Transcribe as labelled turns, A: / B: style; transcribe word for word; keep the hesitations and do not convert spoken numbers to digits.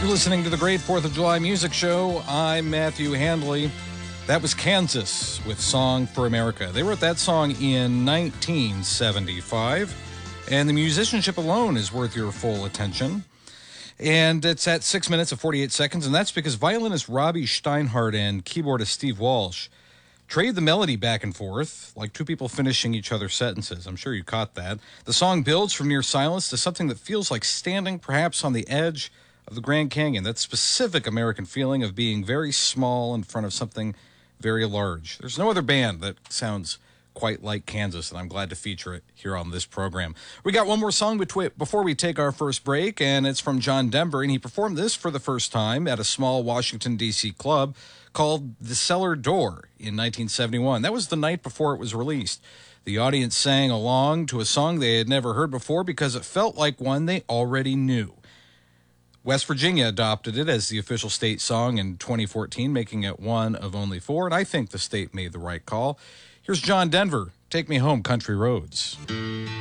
A: You're listening to the Great Fourth of July Music Show. I'm Matthew Handley. That was Kansas with Song for America. They wrote that song in nineteen seventy-five, and the musicianship alone is worth your full attention. And it's at six minutes and forty-eight seconds, and that's because violinist Robbie Steinhardt and keyboardist Steve Walsh trade the melody back and forth like two people finishing each other's sentences. I'm sure you caught that. The song builds from near silence to something that feels like standing perhaps on the edge of the Grand Canyon, that specific American feeling of being very small in front of something very large. There's no other band that sounds quite like Kansas, and I'm glad to feature it here on this program. We got one more song between, before we take our first break, and it's from John Denver, and he performed this for the first time at a small Washington, D C club called The Cellar Door in nineteen seventy-one. That was the night before it was released. The audience sang along to a song they had never heard before because it felt like one they already knew. West Virginia adopted it as the official state song in twenty fourteen, making it one of only four, and I think the state made the right call. Here's John Denver, Take Me Home, Country Roads.